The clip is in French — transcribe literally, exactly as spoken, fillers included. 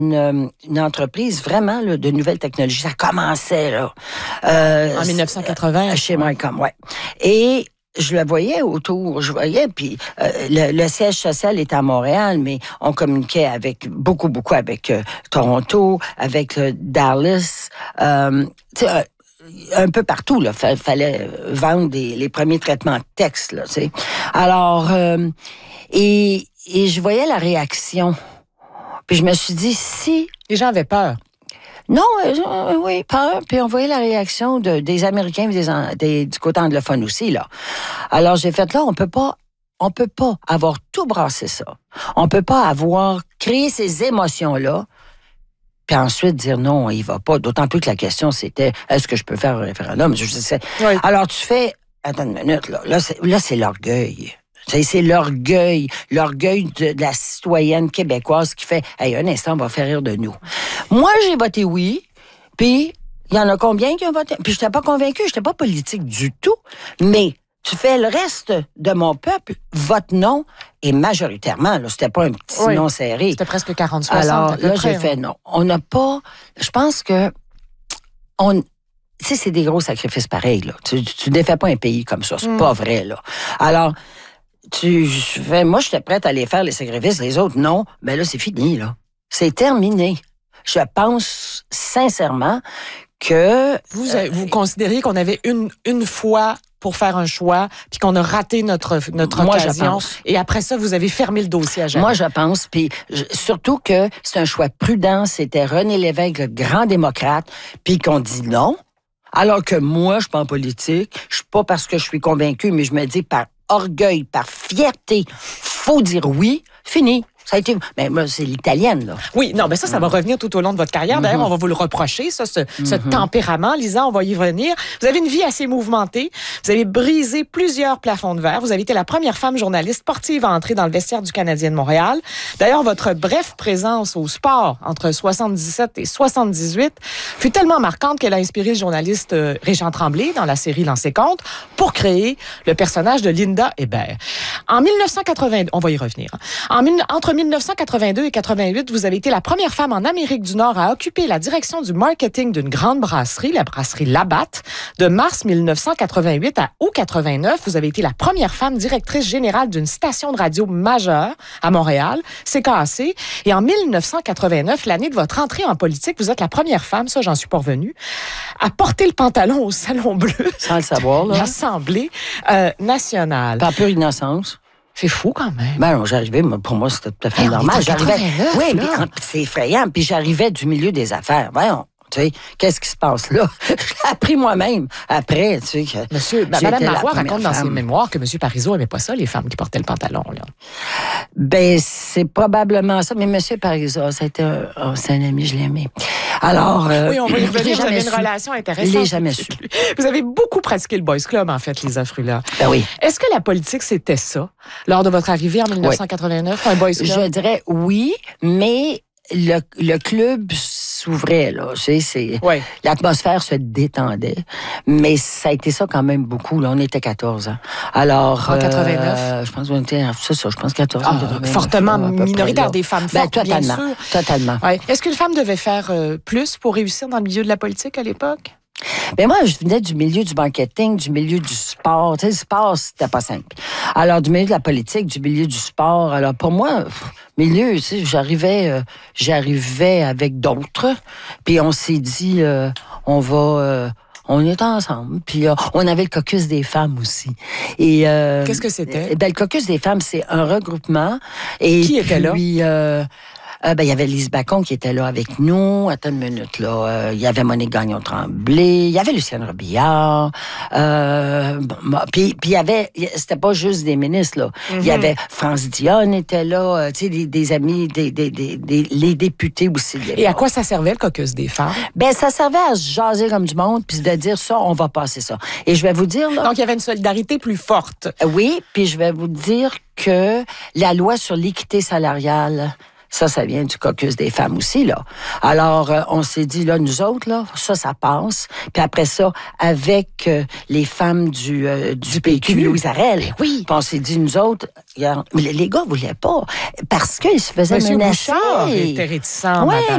Une, une entreprise vraiment là, de nouvelles technologies. Ça commençait là. Euh, en dix-neuf cent quatre-vingts. Chez Mycom, ouais. Et je le voyais autour, je voyais, puis euh, le, le siège social était à Montréal, mais on communiquait avec beaucoup, beaucoup avec euh, Toronto, avec euh, Dallas, euh, tu sais, un peu partout, là. Fa- fallait vendre des, les premiers traitements de texte, là, tu sais. Alors, euh, et, et je voyais la réaction. Puis je me suis dit, si... Les gens avaient peur. Non, euh, oui, peur. Puis on voyait la réaction de, des Américains et des, des, du côté anglophone aussi, là. Alors j'ai fait, là, on peut pas, on peut pas avoir tout brassé ça. On peut pas avoir créé ces émotions-là, puis ensuite dire non, il va pas. D'autant plus que la question, c'était, est-ce que je peux faire un référendum? Je sais. Oui. Alors tu fais, attends une minute, là, là, c'est, là, c'est l'orgueil. C'est, c'est l'orgueil, l'orgueil de, de la citoyenne québécoise qui fait « Hey, un instant, on va faire rire de nous. » Moi, j'ai voté oui, puis il y en a combien qui ont voté? Puis je n'étais pas convaincue, je n'étais pas politique du tout, mais tu fais le reste de mon peuple, vote non, et majoritairement, là, c'était pas un petit oui. non serré. C'était presque quarante soixante. Alors à peu là, près, j'ai fait hein. non. On n'a pas... Je pense que... on Tu sais, c'est des gros sacrifices pareils, là. Tu, tu défais pas un pays comme ça, c'est mm. pas vrai, là. Alors... Tu fais, moi, j'étais prête à aller faire les sacrifices, les autres, non. Mais là, c'est fini, là. C'est terminé. Je pense sincèrement que... Vous, euh, vous considériez qu'on avait une, une fois pour faire un choix, puis qu'on a raté notre, notre moi, occasion. Je pense. Et après ça, vous avez fermé le dossier à jamais. Moi, je pense. Puis surtout que c'est un choix prudent. C'était René Lévesque, le grand démocrate, puis qu'on dit non. Alors que moi, je suis pas en politique. Je suis pas parce que je suis convaincue, mais je me dis par orgueil, par fierté, faut dire oui, fini. Ça a été... Mais moi, c'est l'italienne, là. Oui, non, mais ça, ça va revenir tout au long de votre carrière. D'ailleurs, mm-hmm. on va vous le reprocher, ça, ce, mm-hmm. ce tempérament. Lisa, on va y revenir. Vous avez une vie assez mouvementée. Vous avez brisé plusieurs plafonds de verre. Vous avez été la première femme journaliste sportive à entrer dans le vestiaire du Canadien de Montréal. D'ailleurs, votre brève présence au sport entre soixante-dix-sept et soixante-dix-huit fut tellement marquante qu'elle a inspiré le journaliste Régent Tremblay dans la série Lancez compte pour créer le personnage de Linda Hébert. En dix-neuf cent quatre-vingt-deux, on va y revenir. En, entre dix-neuf cent quatre-vingt-deux et quatre-vingt-huit, vous avez été la première femme en Amérique du Nord à occuper la direction du marketing d'une grande brasserie, la brasserie Labatt. De mars dix-neuf cent quatre-vingt-huit à août quatre-vingt-neuf, vous avez été la première femme directrice générale d'une station de radio majeure à Montréal, C K A C. Et en dix-neuf cent quatre-vingt-neuf, l'année de votre entrée en politique, vous êtes la première femme, ça j'en suis pas revenue, à porter le pantalon au Salon Bleu. Sans le savoir, là. L'Assemblée euh, nationale. Par pure innocence. C'est fou quand même. Ben non, j'arrivais, pour moi, c'était tout à fait hey, normal. J'arrivais. Oui, mais c'est effrayant. Puis j'arrivais du milieu des affaires. Voyons. Tu sais, qu'est-ce qui se passe là? Je l'ai appris moi-même après, tu sais. Que Monsieur, ben, Madame Marois raconte dans femme. ses mémoires que M. Parizeau aimait pas ça, les femmes qui portaient le pantalon, là. Ben, c'est probablement ça. Mais M. Parizeau, c'était un, oh, c'est un ami, je l'aimais. Alors. Euh, oui, on va y revenir. Vous avez une relation intéressante. Je l'ai jamais su. Vous avez beaucoup pratiqué le Boys Club, en fait, Lisa Frula. Ben oui. Est-ce que la politique, c'était ça, lors de votre arrivée en dix-neuf cent quatre-vingt-neuf, oui. un Boys Club? Je dirais oui, mais le, le club s'ouvrait, là. Tu sais, c'est, oui. l'atmosphère se détendait. Mais ça a été ça quand même beaucoup, là. On était quatorze ans. Alors. En quatre-vingt-neuf? Euh, je pense qu'on était, c'est ça, je pense quatorze ans. Ah, fortement minoritaire des femmes fortes, ben, totalement, bien sûr. Totalement. Ouais. Est-ce qu'une femme devait faire euh, plus pour réussir dans le milieu de la politique à l'époque? Ben moi, je venais du milieu du marketing, du milieu du sport. Tu sais, le sport, c'était pas simple. Alors, du milieu de la politique, du milieu du sport. Alors, pour moi, pff, milieu, tu sais, j'arrivais, euh, j'arrivais avec d'autres. Puis on s'est dit, euh, on va... Euh, on est ensemble. Puis euh, on avait le caucus des femmes aussi. Et euh, qu'est-ce que c'était? Ben, le caucus des femmes, c'est un regroupement. Et qui était là? Puis, euh, Euh, ben, il y avait Lise Bacon qui était là avec nous. Attends une minute, là. Euh, il y avait Monique Gagnon-Tremblay. Il y avait Lucienne Robillard. Euh, bon, puis, puis il y avait... C'était pas juste des ministres, là. Mm-hmm. Il y avait... France Dionne était là. Euh, tu sais, des, des amis, des, des, des, des, les députés aussi. Et à quoi ça servait, le caucus des femmes? Ben, ça servait à se jaser comme du monde puis de dire ça, on va passer ça. Et je vais vous dire, là... Donc, il y avait une solidarité plus forte. Oui, puis je vais vous dire que la loi sur l'équité salariale... Ça, ça vient du caucus des femmes aussi, là. Alors, euh, on s'est dit, là, nous autres, là, ça, ça passe. Puis après ça, avec euh, les femmes du, euh, du, du P Q, Louise Arel. Ben oui. Puis on s'est dit, nous autres, regarde, mais les gars voulaient pas. Parce qu'ils se faisaient Monsieur menacer. Bouchard était réticent, ouais, madame.